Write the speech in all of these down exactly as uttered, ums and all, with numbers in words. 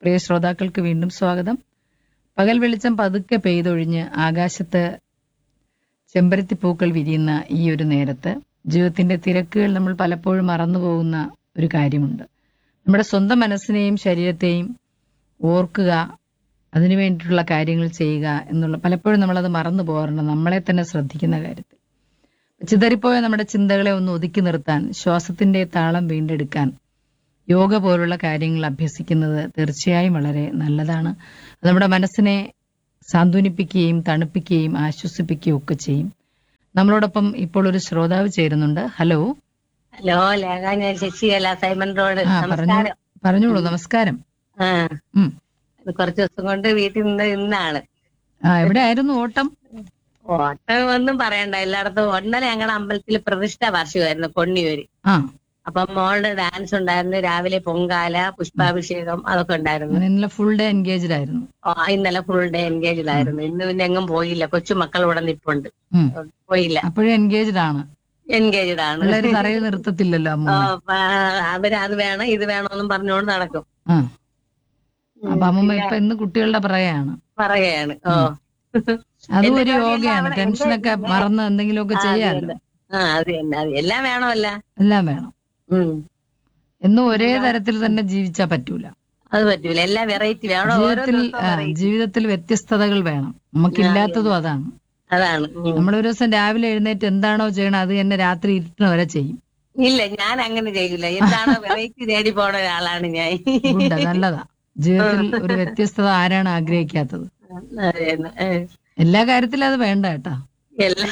പ്രിയ ശ്രോതാക്കൾക്ക് വീണ്ടും സ്വാഗതം. പകൽ വെളിച്ചം പതുക്കെ പെയ്തൊഴിഞ്ഞ് ആകാശത്ത് ചെമ്പരത്തിപ്പൂക്കൾ വിരിയുന്ന ഈ ഒരു നേരത്ത് ജീവിതത്തിന്റെ തിരക്കുകൾ നമ്മൾ പലപ്പോഴും മറന്നുപോകുന്ന ഒരു കാര്യമുണ്ട്. നമ്മുടെ സ്വന്തം മനസ്സിനെയും ശരീരത്തെയും ഓർക്കുക, അതിനു വേണ്ടിയിട്ടുള്ള കാര്യങ്ങൾ ചെയ്യുക എന്നുള്ള പലപ്പോഴും നമ്മളത് മറന്നു പോകാറുണ്ട്, നമ്മളെ തന്നെ ശ്രദ്ധിക്കുന്ന കാര്യത്തിൽ. ചിതറിപ്പോയ നമ്മുടെ ചിന്തകളെ ഒന്ന് ഒതുക്കി നിർത്താൻ, ശ്വാസത്തിന്റെ താളം വീണ്ടെടുക്കാൻ യോഗ പോലുള്ള കാര്യങ്ങൾ അഭ്യസിക്കുന്നത് തീർച്ചയായും വളരെ നല്ലതാണ്. അത് നമ്മുടെ മനസ്സിനെ സാന്ത്വനിപ്പിക്കുകയും തണുപ്പിക്കുകയും ആശ്വസിപ്പിക്കുകയും ഒക്കെ ചെയ്യും. നമ്മളോടൊപ്പം ഇപ്പോൾ ഒരു ശ്രോതാവ് ചേരുന്നുണ്ട്. ഹലോ ഹലോ ലേഖ, ഞാൻ ശശികല, സൈമൺ റോഡ്. ആ പറഞ്ഞു നമസ്കാരം. പറഞ്ഞോളൂ. നമസ്കാരം. ആ ഉം. ഇത് കുറച്ച് ദിവസം കൊണ്ട് വീട്ടിൽ നിന്ന് ഇന്നാണ്. ആ എവിടെ ആയിരുന്നു ഓട്ടം? ഓട്ടം ഒന്നും പറയണ്ട, എല്ലായിടത്തും. ഒന്നര ഞങ്ങളുടെ അമ്പലത്തിൽ പ്രതിഷ്ഠ വാർഷികമായിരുന്നു, കൊണ്ണിയൂര്. ആ അപ്പൊ മോളുടെ ഡാൻസ് ഉണ്ടായിരുന്നു, രാവിലെ പൊങ്കാല, പുഷ്പാഭിഷേകം, അതൊക്കെ ഉണ്ടായിരുന്നു. ഇന്നലെ ഫുൾ ഡേ എൻഗേജ്ഡ് ആയിരുന്നു. ഓ, ഇന്നലെ ഫുൾ ഡേ എൻഗേജ്ഡ് ആയിരുന്നു. ഇന്ന് പിന്നെ എങ്ങും പോയില്ല, കൊച്ചു മക്കൾ ഇവിടെ നിപ്പുണ്ട്, ഉം. പോയില്ല. അപ്പോഴും എൻഗേജ്ഡ് ആണ്. എൻഗേജ്ഡ് ആണ്. പിള്ളേര് തറയിൽ നിർത്തത്തില്ലല്ലോ അമ്മ. അവര് അത് വേണം ഇത് വേണമെന്നും പറഞ്ഞുകൊണ്ട് നടക്കും. ആ അപ്പൊ അമ്മൂമ്മ ഇപ്പൊ ഇന്ന് കുട്ടികളുടെ പറയാണ് പറയുകയാണ്. ഓ, അതും ഒരു യോഗയാണ്. ടെൻഷനൊക്കെ മറന്ന് എന്തെങ്കിലുമൊക്കെ ചെയ്യാമല്ലോ. ആ അത് തന്നെ, അത് എല്ലാം വേണമല്ല. എല്ലാം വേണം. ഉം എന്നും ഒരേ തരത്തിൽ തന്നെ ജീവിച്ചാ പറ്റൂല. അത് പറ്റൂല, എല്ലാ വെറൈറ്റി വേണം. ഓരോ ജീവിതത്തിൽ ദിവസവും ആ, variety. ജീവിതത്തിൽ വ്യത്യസ്തതകൾ വേണം. നമുക്കില്ലാത്തതും അതാണ്. അതാണ്. ഉം. നമ്മൾ ഒരു ദിവസം രാവിലെ എഴുന്നേറ്റ് എന്താണോ ചെയ്യണം അത് തന്നെ രാത്രി ഇരുട്ടുന്ന വരെ ചെയ്യും. ഇല്ല, ഞാൻ അങ്ങനെ ചെയ്യില്ല. എന്താണോ വെറൈറ്റി തേടി പോണ ഒരാളാണ് ഞാൻ. ഗുഡ്, നല്ലതാ. ജീവിതത്തിൽ ഒരു വ്യത്യസ്തത ആരാണ് ആഗ്രഹിക്കാത്തത്? അത് തന്നെ. ഏ. എല്ലാ കാര്യത്തിലും അത് വേണ്ട കേട്ടാ. എല്ലാ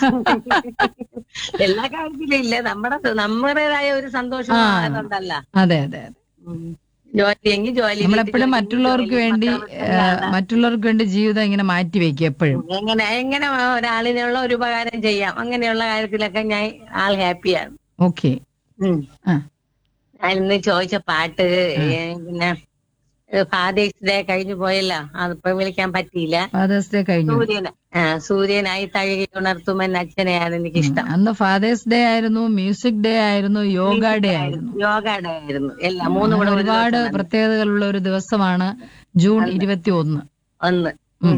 എല്ലാ കാര്യത്തിലും ഇല്ല, നമ്മുടെ നമ്മുടേതായ ഒരു സന്തോഷം ആ. അതുണ്ടല്ല. അതെ അതെ അതെ. ജോലിയെങ്കിൽ ജോലി, നമ്മളെപ്പോഴും വീട്ടു മറ്റുള്ളവർക്ക് ജോലി, വേണ്ടി മക്കളുടെ ഏ, അല്ലാതെ. മറ്റുള്ളവർക്ക് വേണ്ടി ജീവിതം ഇങ്ങനെ മാറ്റി വെക്കുക എപ്പോഴും. എങ്ങനെ എങ്ങനെ ഒരാളിനുള്ള ഒരു ഉപകാരം ചെയ്യാം, അങ്ങനെയുള്ള കാര്യത്തിലൊക്കെ ഞാൻ ആൾ ഹാപ്പിയാണ്. ഓക്കെ. ഉം. ആ ഞാൻ ഇന്ന് ചോദിച്ച പാട്ട്, ഏ, പിന്നെ ഫാദേഴ്സ് ഡേ കഴിഞ്ഞു പോയല്ലോ, അതിപ്പോ വിളിക്കാൻ പറ്റിയില്ല. ഫാദേഴ്സ് ഡേ കഴിഞ്ഞു. സൂര്യന ആ സൂര്യനായി തഴുകി ഉണർത്തുമെന്ന് അച്ഛനെയാണ് ഉം. എനിക്കിഷ്ടം. അന്ന് ഫാദേഴ്സ് ഡേ ആയിരുന്നു, മ്യൂസിക് ഡേ ആയിരുന്നു, യോഗ ഡേ ആയിരുന്നു. യോഗ ഡേ ആയിരുന്നു, എല്ലാം മൂന്നും അങ്ങനെ കൂടെ ഒരു ഒരുപാട് ദിവസം തന്നെ. പ്രത്യേകതകളുള്ള ഒരു ദിവസമാണ് ജൂൺ ഇരുപത്തി ഒന്ന്. ഒന്ന്. ഉം.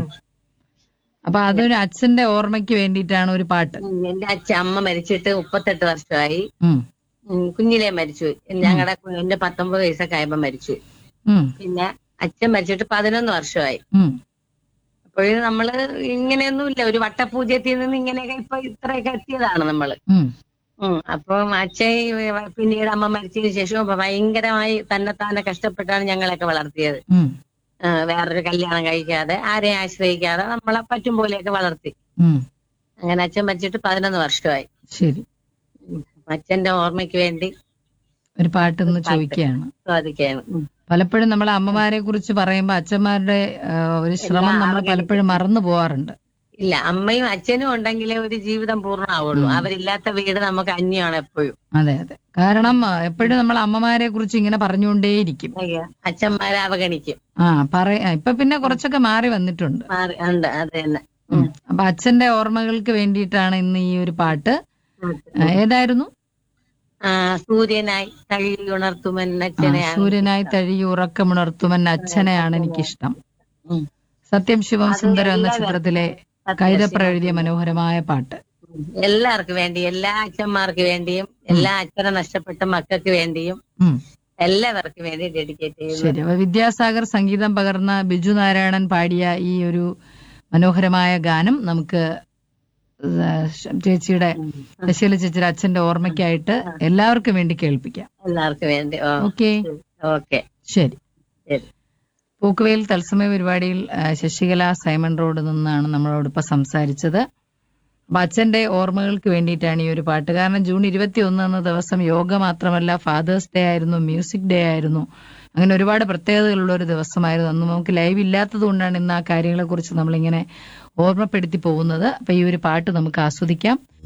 അപ്പൊ അതൊരു അച്ഛന്റെ ഓർമ്മയ്ക്ക് വേണ്ടിയിട്ടാണ് ഒരു പാട്ട്. ഉം. എന്റെ അച്ഛൻ അമ്മ മരിച്ചിട്ട് മുപ്പത്തെട്ട് വർഷമായി. ഉം. ഉം. കുഞ്ഞിലേ മരിച്ചു. ഞങ്ങളുടെ എന്റെ പത്തൊമ്പത് വയസ്സൊക്കെ ആയപ്പോ മരിച്ചു. ഉം. പിന്നെ അച്ഛൻ മരിച്ചിട്ട് പതിനൊന്ന് വർഷമായി. ഉം. അപ്പോഴും നമ്മള് ഇങ്ങനെയൊന്നുമില്ല, ഒരു വട്ടപൂജ്യത്തിൽ നിന്ന് ഇങ്ങനെയൊക്കെ ഇപ്പൊ ഇത്രയൊക്കെ എത്തിയതാണ് നമ്മള്. ഉം. ഉം. അപ്പം അച്ഛൻ പിന്നീട് അമ്മ മരിച്ചതിന് ശേഷം അപ്പൊ ഭയങ്കരമായി തന്നെത്താനെ കഷ്ടപ്പെട്ടാണ് ഞങ്ങളെയൊക്കെ വളർത്തിയത്. ഉം. ആ, വേറൊരു കല്യാണം കഴിക്കാതെ ആരെയും ആശ്രയിക്കാതെ നമ്മളെ പറ്റും പോലെയൊക്കെ വളർത്തി. ഉം. അങ്ങനെ അച്ഛൻ മരിച്ചിട്ട് പതിനൊന്ന് വർഷമായി. ശരി. ഉം. അച്ഛന്റെ ഓർമ്മയ്ക്ക് വേണ്ടി ഒരു പാട്ട് ഇന്ന് ചോദിക്കുകയാണ്. ചോദിക്കുകയാണ്. ഉം. പലപ്പോഴും നമ്മൾ അമ്മമാരെ കുറിച്ച് പറയുമ്പോൾ അച്ഛന്മാരുടെ ആ, ഒരു ശ്രമം നമ്മൾ പലപ്പോഴും മറന്നു പോവാറുണ്ട്. ഇല്ല, അമ്മയും അച്ഛനും ഉണ്ടെങ്കിലേ ഒരു ജീവിതം പൂർണ്ണമാവുള്ളൂ. അവരില്ലാത്ത വീട് നമുക്ക് അന്യമാണ് എപ്പോഴും. അതെ അതെ. കാരണം ആ, എപ്പോഴും നമ്മൾ അമ്മമാരെ കുറിച്ച് ഇങ്ങനെ പറഞ്ഞുകൊണ്ടേയിരിക്കും. അച്ഛന്മാരെ അവഗണിക്കും. ആ പറയാ ഇപ്പൊ പിന്നെ കുറച്ചൊക്കെ മാറി വന്നിട്ടുണ്ട്. മാറി ഉണ്ട്, അത് തന്നെ. ഉം. അപ്പൊ അച്ഛന്റെ ഓർമ്മകൾക്ക് വേണ്ടിയിട്ടാണ് ഇന്ന് ഈ ഒരു പാട്ട്. ആ, ഏതായിരുന്നു? ആ, സൂര്യനായി തഴുകി ഉണർത്തുമെന്ന് ആ, അച്ഛനെയാണ്. സൂര്യനായി തഴുകി ഉറക്കമുണർത്തുമെന്ന് അച്ഛനെയാണ് എനിക്കിഷ്ടം. ഉം. സത്യം ശിവം അത് സുന്ദരം എന്ന എല്ലാവരും- ചിത്രത്തിലെ സത്യം കൈതപ്ര ശിവം എഴുതിയ മനോഹരമായ പാട്ട്. ഉം. എല്ലാവർക്കും വേണ്ടി, എല്ലാ അച്ഛന്മാർക്ക് വേണ്ടിയും, എല്ലാ അച്ഛനെ നഷ്ടപ്പെട്ട മക്കൾക്ക് വേണ്ടിയും, ഉം. എല്ലാവർക്കും വേണ്ടി ഡെഡിക്കേറ്റ് ചെയ്യുന്നു. ശരി. അപ്പൊ വിദ്യാസാഗർ സംഗീതം പകർന്ന ബിജു നാരായണൻ പാടിയ ഈ ഒരു മനോഹരമായ ഗാനം നമുക്ക് ചേച്ചിയുടെ ശശീല ചേച്ചിയുടെ അച്ഛന്റെ ഓർമ്മയ്ക്കായിട്ട് എല്ലാവർക്കും വേണ്ടി കേൾപ്പിക്കാം. എല്ലാവർക്കും വേണ്ടി. ഓക്കെ. ഓക്കെ, ശരി. ശരി. പൂക്കുവയിൽ തത്സമയ പരിപാടിയിൽ ആ, ശശികല സൈമൺ റോഡ് നിന്നാണ് നമ്മളോടൊപ്പം സംസാരിച്ചത്. അപ്പൊ അച്ഛന്റെ ഓർമ്മകൾക്ക് വേണ്ടിയിട്ടാണ് ഈ ഒരു പാട്ട്. കാരണം ജൂൺ ഇരുപത്തി ഒന്ന് എന്ന ദിവസം യോഗ മാത്രമല്ല, ഫാദേഴ്സ് ഡേ ആയിരുന്നു, മ്യൂസിക് ഡേ ആയിരുന്നു. അങ്ങനെ ഒരുപാട് പ്രത്യേകതകളുള്ള ഒരു ദിവസമായിരുന്നു. അന്ന് നമുക്ക് ലൈവ് ഇല്ലാത്തത് കൊണ്ടാണ് ഇന്ന് ആ കാര്യങ്ങളെ കുറിച്ച് നമ്മളിങ്ങനെ ഓർമ്മപ്പെടുത്തി പോകുന്നത്. അപ്പൊ ഈ ഒരു പാട്ട് നമുക്ക് ആസ്വദിക്കാം.